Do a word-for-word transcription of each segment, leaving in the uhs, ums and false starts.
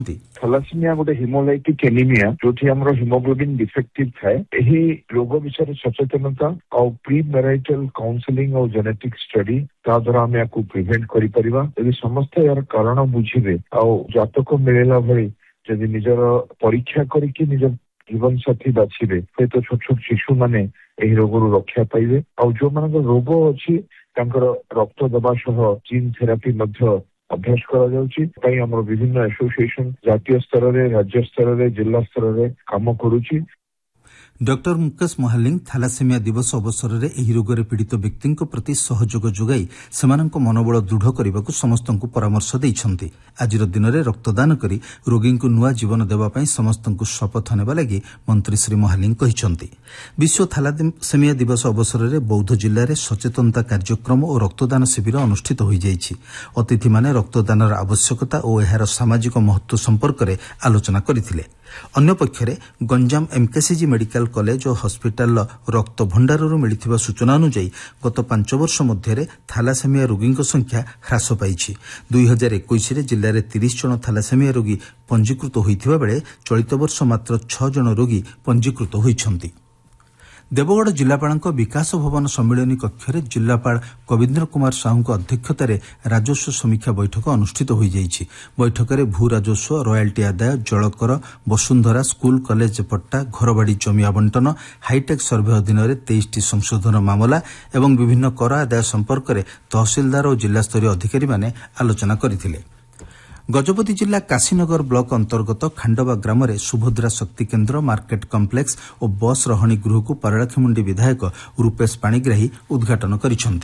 थैलासेमिया गोटे haemolytic anaemia जो हमरो हिमोग्लोबिन डिफेक्टिव थाए एही रोग विषय सचेतनता और प्री मैरिटल काउंसलिंग और जेनेटिक स्टडी ता द्वारा हम याकू प्रिवेंट करि परिबा। यदि समस्त यार कारण बुझिबे और जातक मिलेला भली यदि निजर परीक्षा करके निज जीवन साथी बाछिबे हे तो छोट छोट शिशु माने एही रोगरु रक्षा पाइबे और जो मान रोग अछि तांकर रक्त दबा सह जीन थेरापी मध्य अभ्यास करा जाउची पई हमर विभिन्न एसोसिएशन जातीय स्तर रे राज्य स्तर रे जिला स्तर रे काम करूची। डॉक्टर मुकेश महालिंग थैलासेमिया दिवस अवसर में यह रोग में पीड़ित व्यक्ति प्रति सहयोग जोगाई सेमानंको मनोबल दृढ़ करने को समस्त परामर्श देइछन्ति। आजिर दिन में रक्तदान करी रोगी को नुआ जीवन देवाई समस्त शपथ नेबा लगी मंत्री श्री महालिंग कहिछन्ति। विश्व थैलासेमिया दिवस अवसर में बौद्ध जिले में सचेतनता कार्यक्रम और रक्तदान शिविर अनुष्ठित हो जाइछि। अतिथि माने रक्तदान आवश्यकता और एहार सामाजिक महत्व संपर्क में आलोचना करथिले। अन्य पक्षरे गंजाम एमकेसीजी मेडिकल कॉलेज और हॉस्पिटल रक्त भंडारରୁ मिलिथिबा सूचना अनुसार गत पांच वर्ष मध्य थैलासेमिया रोगी संख्या ह्रास पाइछि। दुई हजार इक्कीस रे जिले में तीस जन थैलासेमिया रोगी पंजीकृत होइथिबा बेले चलित वर्ष मात्र छह जन रोगी पंजीकृत होइछन्ति। देवगढ़ जिलापाल विकास भवन सम्मिलनी कक्ष में जिलापाल कविन्द्र कुमार साहू अध्यक्षतार राजस्व समीक्षा बैठक अनुष्ठित हो जाइछि। बैठक में भू राजस्व रॉयल्टी आदाय जलकर वसुंधरा स्कूल कॉलेज पट्टा घरबाड़ी जमी आवंटन हाईटेक सर्वे अधीन में तेईस टी संशोधन मामला एवं विभिन्न कर आदाय संपर्क में तहसिलदार और जिलास्तरीय अधिकारी माने आलोचना करथिले। गजपति जिला काशीनगर ब्लॉक अंतर्गत खांडवा ग्राम में सुभद्रा शक्ति केन्द्र मार्केट कम्प्लेक्स और बस रहणी गृह को पारଳାଖେମୁଣ୍ଡି विधायक रूपेश पाणिग्राही उद्घाटन करिसेंति।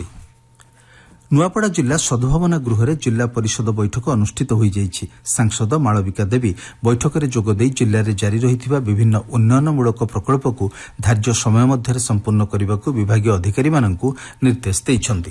नुआपड़ा जिला सद्भावना गृह में जिला परिषद बैठक अनुष्ठित हो जाइछि। सांसद मालविका देवी बैठक में जोगदे जिले में जारी रहिथिबा विभिन्न उन्नयनमूलक प्रकल्प को धार्य समय मध्य संपूर्ण करने को विभागीय अधिकारी माननकु निर्देश दैछन्ति।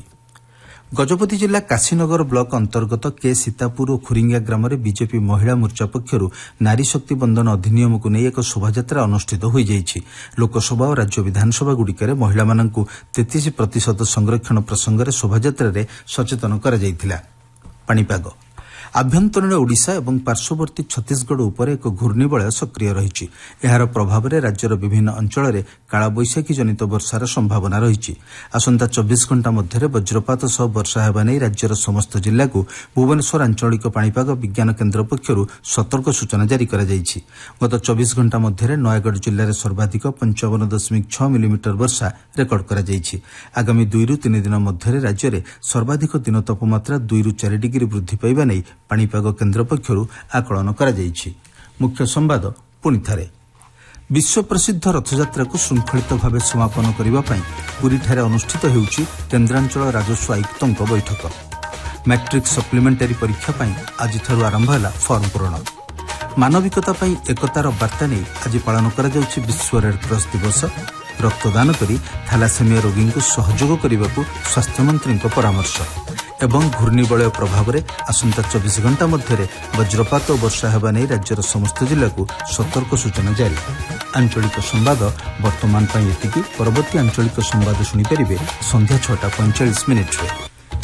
गजपति जिला काशीनगर ब्लॉक अंतर्गत के सीतापुर और खुरिंगा ग्राम में बीजेपी महिला मोर्चा पक्षर नारी शक्ति बंधन अधिनियम को नहीं एक शोभायात्रा अनुष्ठित हो जाइछि। लोकसभा और राज्य विधानसभा गुड़िकर महिला माननकु तैंतीस प्रतिशत संरक्षण प्रसंग में शोभायात्रा रे सचेतन करा जाइथिला। पाणीपाग आभ्यंतरीण ओडिशा और पार्श्ववर्ती छत्तीसगढ़ उपर एक घूर्णिबलय सक्रिय रही। यार प्रभाव में राज्यर विभिन्न अंचल में कालबैशाखी जनित वर्षार संभावना रही। आसंता चौबीस घंटा मध्य वज्रपात सह वर्षा हेबा नहीं राज्यर समस्त जिला को भुवनेश्वर आंचलिक पाणीपाग विज्ञान केन्द्र पक्षर सतर्क सूचना जारी करा जाइछि। गत चौबीस घंटा मध्य नयगढ़ जिले में सर्वाधिक पंचावन दशमिक छह मिलीमीटर वर्षा रेकर्ड करा जाइछि। आगामी दुई रु तीन दिन मध्य राज्य में सर्वाधिक दिन तापमात्रा दुई रु चार डिग्री वृद्धि पाइबा नहीं पाणीपाग केन्द्र पक्षर आकलन करा जाइछि। मुख्य संवाद पुणी थारे विश्व प्रसिद्ध रथयात्रा को श्रृंखलित भाव समापन करने पुरीठारे अनुष्ठित होउछि केन्द्रांचल राजस्व आयुक्तों बैठक। मैट्रिक सप्लीमेंटारी परीक्षा पाई आज आरंभ है फॉर्म पूरण। मानविकता पाई एकतार वार्ता नहीं आज पालन करा जाउछि विश्व रेडक्रॉस दिवस। रक्तदान करी थैलासेमिया रोगी को सहयोग करने को स्वास्थ्य मंत्री परामर्श एवं घूर्णिबलय प्रभाव में आसंता चौबीस घंटा मध्य वज्रपात और वर्षा हेबा नहीं राज्यर समस्त जिला को सतर्क सूचना जारी। आंचलिक संवाद वर्तमान पाई एतिकी। परवर्ती आंचलिक संवाद शुणिपारे संध्या छटा पैंचाश मिनिट रे।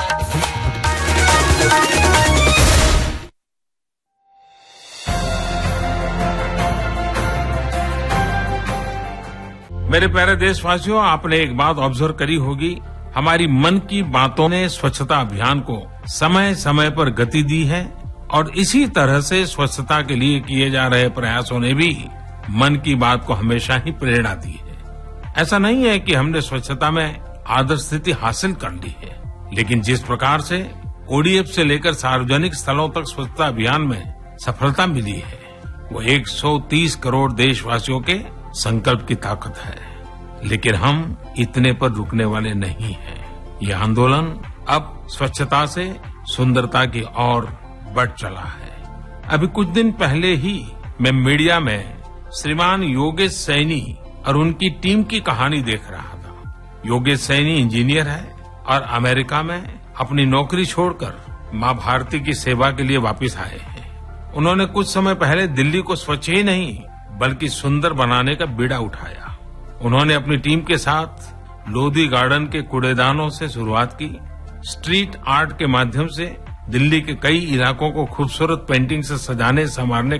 मेरे प्यारे देशवासियों, आपने एक बात ऑब्जर्व करी होगी, हमारी मन की बातों ने स्वच्छता अभियान को समय समय पर गति दी है और इसी तरह से स्वच्छता के लिए किए जा रहे प्रयासों ने भी मन की बात को हमेशा ही प्रेरणा दी है। ऐसा नहीं है कि हमने स्वच्छता में आदर्श स्थिति हासिल कर ली है, लेकिन जिस प्रकार से ओडीएफ से लेकर सार्वजनिक स्थलों तक स्वच्छता अभियान में सफलता मिली है, वो एक सौ तीस करोड़ देशवासियों के संकल्प की ताकत है। लेकिन हम इतने पर रुकने वाले नहीं हैं। ये आंदोलन अब स्वच्छता से सुंदरता की ओर बढ़ चला है। अभी कुछ दिन पहले ही मैं मीडिया में श्रीमान योगेश सैनी और उनकी टीम की कहानी देख रहा था। योगेश सैनी इंजीनियर है और अमेरिका में अपनी नौकरी छोड़कर मां भारती की सेवा के लिए वापस आए हैं। उन्होंने कुछ समय पहले दिल्ली को स्वच्छ ही नहीं बल्कि सुंदर बनाने का बीड़ा उठाया। उन्होंने अपनी टीम के साथ लोधी गार्डन के कूड़ेदानों से शुरुआत की, स्ट्रीट आर्ट के माध्यम से दिल्ली के कई इलाकों को खूबसूरत पेंटिंग से सजाने संवारने